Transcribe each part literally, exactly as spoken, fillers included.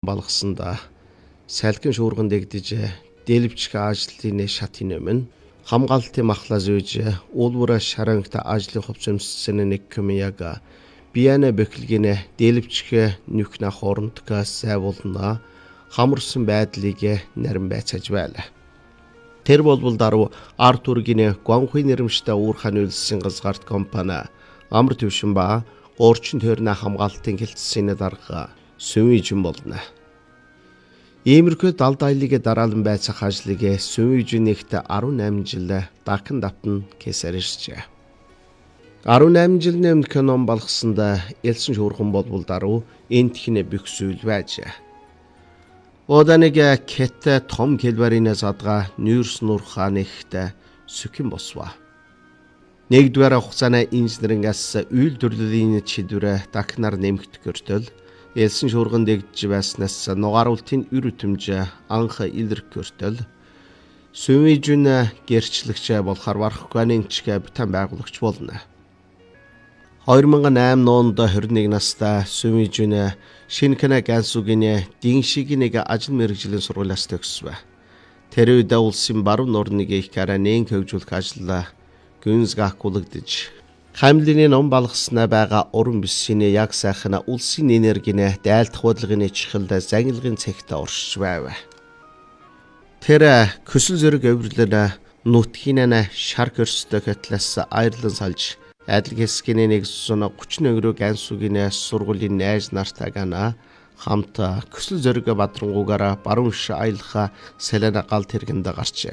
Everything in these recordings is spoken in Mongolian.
болгосондоо салхин шуурган дэгдэж дэлбчг ажлын шатын өмнө хамгаалтын махлаа зүйж уулуура шарангт ажлын хувцсэмсэн нэг комяга бианэ бэхлгинэ дэлбчг нүхнэ хоронтгаас сайвуулна хамарсан байдлыг нарийн байцааж байла. Тэр болбол даруй Артургийн гонхын нэрмжтэй уурхайн үйлсийн газгарт компани амар төвшин ба орчин тойрны хамгаалтын хилцсэний дарга Сүвижин болно. Иймэрхүү далд аялыг дараалан байцаах ажлыг Сүвижинэгт арван найман жил дахин давтан кесарэрчээ. арван найман жилийн өмнө ном болгосонд элсэн шуурхан болбол даруй энтхнэ бөхсүүл байж. Оданыг кэт том келбарийн задгаа нүүрс нурхаан ихтэй сүхэн босва. Нэгдүгээр хугацааны инженерингаас үйлдвэрлэлийн чиглэлээр дахнаар нэмэгдэх гөртөл элсэн шуурган дэгдэж байснаас нугааруултын үр өтөмж анх илэрх гөртөл Сүвижин гэрчлэгч болохоор Вархуканы чиг битэн байгуулагч болно. хоёр мянган айман онд хорин нэг настай Сүвижин Шинкэнэ Гансугийн диншигийн нэг ажил мэргэжлийн сургуулиас төгсөв. Тэр үед улсын баруун орныг их каранын хөгжүүлэх ажил гүнзгахгүйдэж хамлины ном балгаснаа байгаа уран бисийн яг сайхан улсын энергийн дайлдах бодлогын чихэлд загилгын цэгт оршиж байв. Тэр көсөл зэрэг өврлөн нутгийн шар хөрстэй хэтлээс айрлан салж адил хэсгийн нэг зүүн гучин өнгөрөө Гансугийн сургуулийн найз нартайгана хамт көсөл зэрэг бадрангуугаараа баруун ш аялах Селена гал тэргэнд гарчээ.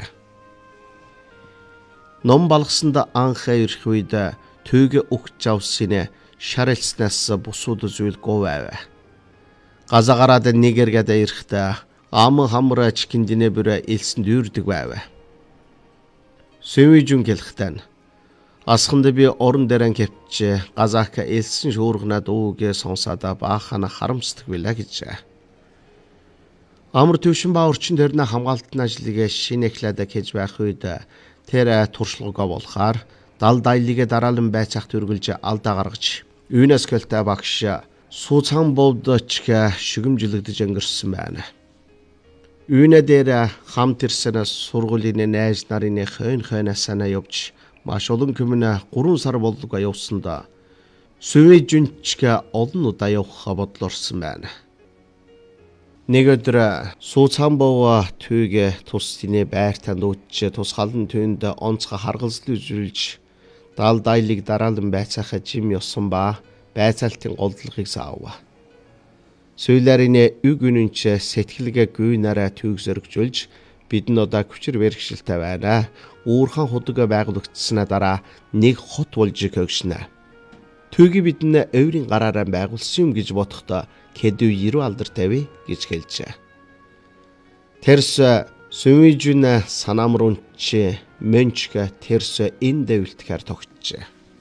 Ном балгасанд анх ирэх үед төг өгч авсны шарэлснаас бусууд зүйл говайв. Газагараад нэгэргээд ирэхдээ ам хамра чикэндинэ бүр элсэн дүүрдэг байв. Сүвижин гэлхтэн асханд би орон дээрэн кэвч газаак элсэн шуургана дуугээ сонсоодо баахана харамсдаг билаа гэж. Амар төвшин ба орчин тойрны хамгаалтын ажлыг шинэхлээд хийж байх үед тэр туршлагагаа болохаар далд аялыг дараалан байцаах төргөлж алдаа гаргаж юунес көлтэй багш сууцхан бовдч шүгэмжилэгдэж өнгөрсөн байна. Юунэ дээр хамт ирсэн сургуулийн найз нарын хойн хойнасаа явж маш олон хүмүүн гурван сар боллого явсандаа Сүвижинч олон удаа явах бодлорсон байна. Нэг өдөр сууцхан бов түйг тус тиний байр танд үтч тус халан түйнд онцгой харгалзал үзүүлж далд аялыг дараалан байцаах жим ёсон ба байцаалтын голдлогыг заав. Сүйлэрийн үг үнэнч сэтгэлгээ гүйнараа түйг зөргжүүлж бидэн одоо хүчээр бэрхшээлтэй байна. Уурхан худаг байгуулагдсанаа дараа нэг хот болж өгшнэ. Түйг бидэн ойрын гараараа байгуулсан юм гэж бодохдоо кэдүү ерөө алдар тавь гэж хэлжээ. Тэрс Сүвижин санамрунч мөнчг тэрс энэ дэвлтгэр тогтжээ.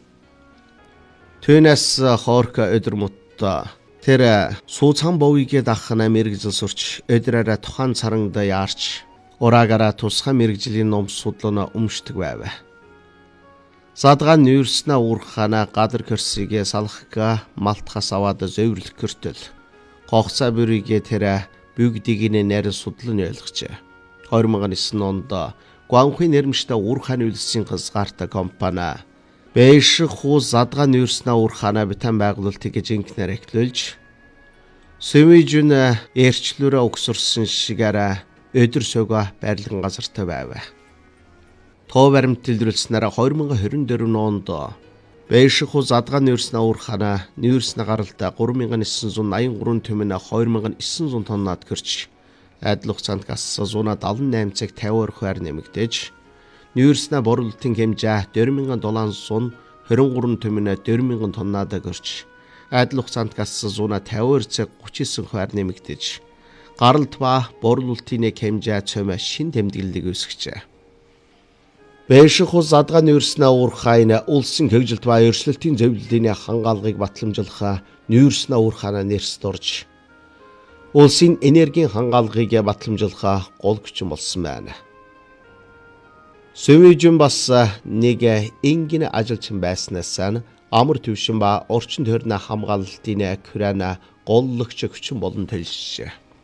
Түүнээс хоорка өдөр мутта тэр сууцхан бовыг дахна мэрэгжил сурч өдрөөрэ тухайн царанд яарч ураагаараа тусгай мэрэгжлийн ном судлана өмшдөг байв. Задгаа нүүрснэ уурхана гадар көрсөгийг салхага малтхас аваад зөөврлөх гөртөл гогцаа бүрийг тэр бүгдийг нэрэн судлан ойлгожээ. хоёр мянган девять онд гонхын нэрмжтэй уурхайн үйлсийн газгарт компани Бэш хуу задгаа нүүрснэ уурхана битэн байгуулалтыг жинкнэр эхлүүлж Сүвижин эрчлүүрээ өгсөрсөн шигээр өдөр сөгөө байрлан газартай байв. Тоо баримт тэлрүүлснээр хоёр мянган двадцать дөрвөн онд Бэш хуу задгаа нүүрснэ уурхана нүүрснэ гаралтай гурван мянган девять жүз наян гурван түмэн хоёр мянган девять жүз тоннад гэрч адил хугацаанд газ one seventy eight цаг пятьдесят орхиар нэмэгдэж нүүрснэ борлуулалтын хэмжээ four thousand seven hundred twenty-three түмэн four thousand тоннад гэрч адил хугацаанд газ one fifty цаг thirty-nine хувиар нэмэгдэж гаралт ба борлуулалтын хэмжээ цөмө шин тэмдэглэлийг үүсгэжээ. Бэш хуу задгаа нүүрснэ уурхайн улсын хөгжилт ба эрсдэлтийн зөвлөлийн хангаалгыг батламжуулах нүүрснэ уурхаана нэрс дурж улсын энергийн хангаалгыг батламжуулах гол хүчин болсон байна. Сүвижин бас нэг энгийн ажилчин байснаас амар төвшин ба орчин тойрны хамгаалалтын Украина голлогч хүчин болон төлөвшжээ.